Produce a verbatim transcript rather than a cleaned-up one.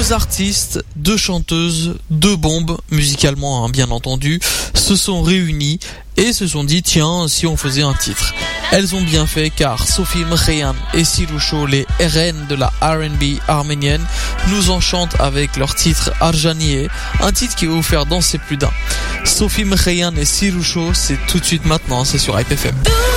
Deux artistes, deux chanteuses, deux bombes, musicalement hein, bien entendu, se sont réunis et se sont dit tiens si on faisait un titre. Elles ont bien fait car Sophie Mkhiyan et Siroucho, les reines de la R and B arménienne, nous enchantent avec leur titre Arjaniye, un titre qui va vous faire danser plus d'un. Sophie Mkhiyan et Siroucho, c'est tout de suite maintenant, c'est sur Hype F M.